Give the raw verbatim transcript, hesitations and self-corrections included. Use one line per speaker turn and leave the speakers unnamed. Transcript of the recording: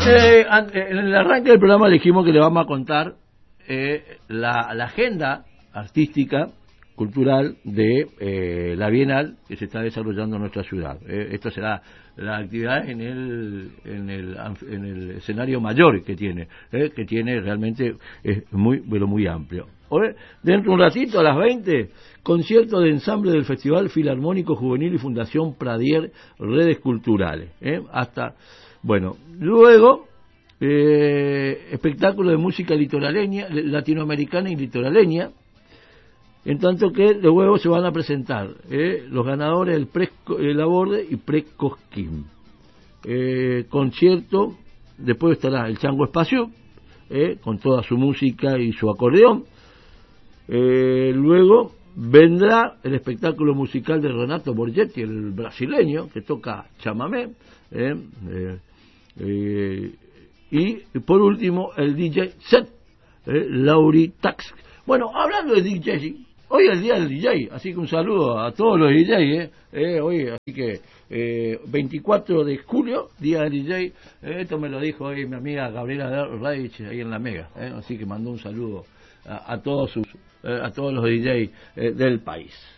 Eh, en el arranque del programa dijimos que le vamos a contar eh, la, la agenda artística, cultural de eh, la Bienal que se está desarrollando en nuestra ciudad. Eh, esto será la actividad en el, en el, en el escenario mayor que tiene, eh, que tiene realmente es muy, pero muy amplio. Hoy, dentro de un ratito, a las veinte, concierto de ensamble del Festival Filarmónico Juvenil y Fundación Pradier, redes culturales. Eh, hasta, bueno, luego, eh, espectáculo de música litoraleña, latinoamericana y litoraleña, en tanto que luego se van a presentar eh, los ganadores del Pre Laborde y Pre Cosquín. Eh, concierto, después estará el Chango Espacio, eh, con toda su música y su acordeón. Eh, luego vendrá el espectáculo musical de Renato Borgetti, el brasileño, que toca chamamé. Eh, eh, eh, y por último, el D J set, eh, Lauri Tax. Bueno, hablando de D J, hoy es el día del D J, así que un saludo a todos los D J, eh, eh, hoy, así que eh, veinticuatro de julio, día del D J, eh, esto me lo dijo hoy mi amiga Gabriela Radich ahí en la Mega, eh, así que mandó un saludo a, a todos sus, eh, a todos los D J eh, del país.